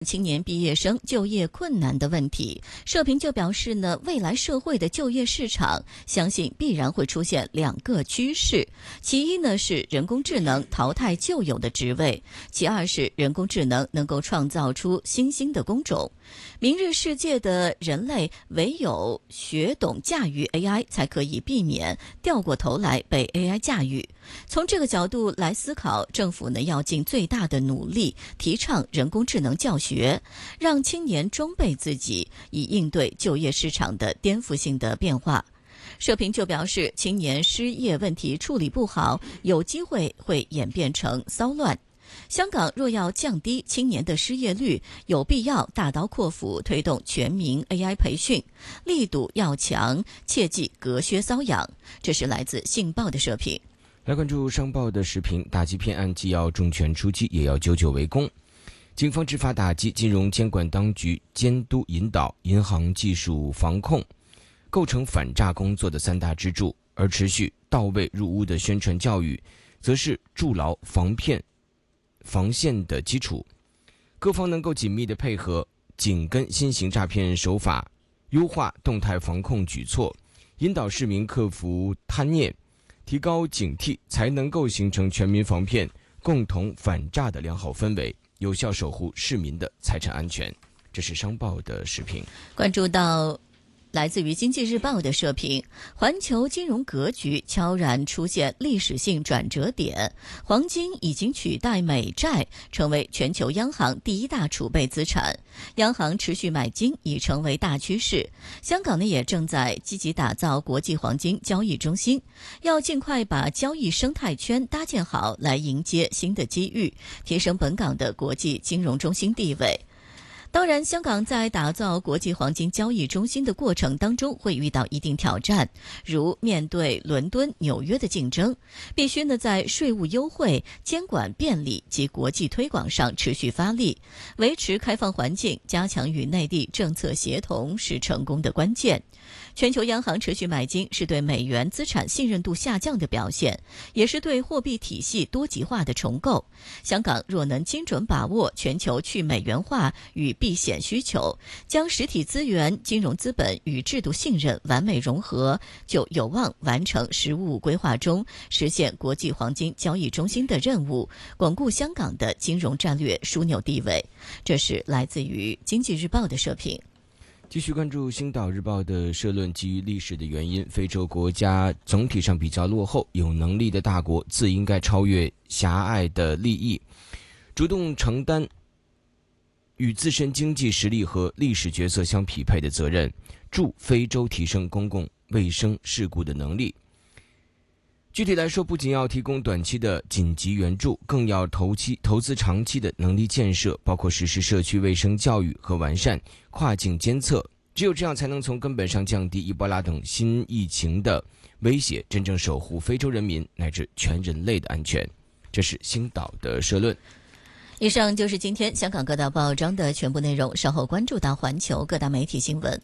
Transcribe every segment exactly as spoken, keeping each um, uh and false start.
青年毕业生就业困难的问题。社评就表示呢，未来社会的就业市场相信必然会出现两个趋势，其一呢是人工智能淘汰旧有的职位，其二是人工智能能够创造出新兴的工种。明日世界的人类唯有学懂驾驭 A I， 才可以避免掉过头来被 A I 驾驭。从这个角度来思考，政府呢要尽最大的努力提倡人工智能教学，让青年装备自己，以应对就业市场的颠覆性的变化。社评就表示，青年失业问题处理不好，有机会会演变成骚乱。香港若要降低青年的失业率，有必要大刀阔斧推动全民 A I 培训，力度要强，切忌隔靴搔痒。这是来自《信报》的社评。 来关注商报的时评，打击骗案既要重拳出击，也要久久为功。警方执法打击，金融监管当局监督引导，银行技术防控，构成反诈工作的三大支柱。而持续到位入屋的宣传教育，则是筑牢防骗防线的基础。各方能够紧密的配合，紧跟新型诈骗手法，优化动态防控举措，引导市民克服贪念，提高警惕，才能够形成全民防骗、共同反诈的良好氛围，有效守护市民的财产安全。这是商报的时评。 关注到来自于经济日报的社评，环球金融格局悄然出现历史性转折点，黄金已经取代美债成为全球央行第一大储备资产，央行持续买金已成为大趋势。香港呢也正在积极打造国际黄金交易中心，要尽快把交易生态圈搭建好，来迎接新的机遇，提升本港的国际金融中心地位。当然，香港在打造国际黄金交易中心的过程当中会遇到一定挑战，如面对伦敦、纽约的竞争，必须呢在税务优惠、监管便利及国际推广上持续发力，维持开放环境，加强与内地政策协同是成功的关键。全球央行持续买金是对美元资产信任度下降的表现，也是对货币体系多极化的重构。香港若能精准把握全球去美元化与避险需求，将实体资源、金融资本与制度信任完美融合，就有望完成“十五五”规划中实现国际黄金交易中心的任务，巩固香港的金融战略枢纽地位。这是来自于《经济日报》的社评。 继续关注《星岛日报》的社论，基于历史的原因，非洲国家总体上比较落后，有能力的大国自应该超越狭隘的利益，主动承担与自身经济实力和历史角色相匹配的责任，助非洲提升公共卫生事故的能力。具体来说，不仅要提供短期的紧急援助，更要投期投资长期的能力建设，包括实施社区卫生教育和完善跨境监测。只有这样，才能从根本上降低伊波拉等新疫情的威胁，真正守护非洲人民乃至全人类的安全。这是星岛的社论。 以上就是今天香港各大报章的全部内容，稍后关注到环球各大媒体新闻。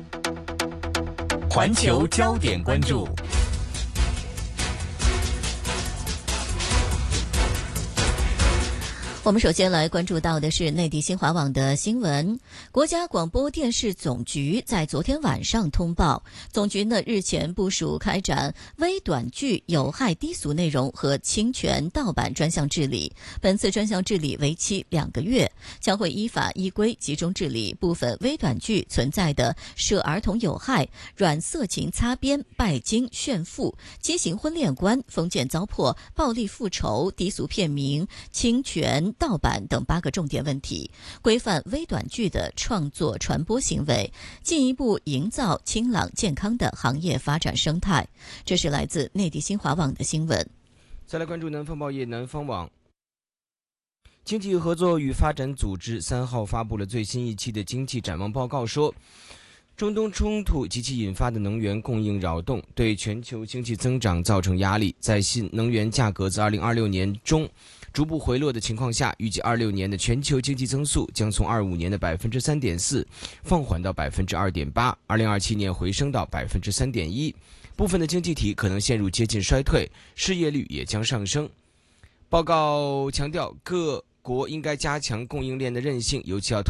环球焦点关注。 我们首先来关注到的是内地新华网的新闻。国家广播电视总局在昨天晚上通报，总局呢日前部署开展微短剧有害低俗内容和侵权盗版专项治理。本次专项治理为期两个月，将会依法依规集中治理部分微短剧存在的涉儿童有害、软色情擦边、拜金炫富、畸形婚恋观、封建糟粕、暴力复仇、低俗片名、侵权盗版等八个重点问题，规范微短剧的创作传播行为，进一步营造清朗健康的行业发展生态。这是来自内地新华网的新闻。 再来关注南方报业南方网。经济合作与发展组织三号发布了最新一期的经济展望报告，说中东冲突及其引发的能源供应扰动对全球经济增长造成压力，在新能源价格自二零二六年中逐步回落的情况下，预计二六年的全球经济增速将从二五年的百分之三点四放缓到百分之二点八，二零二七年回升到百分之三点一。部分的经济体可能陷入接近衰退，失业率也将上升。报告强调，各国应该加强供应链的韧性，尤其要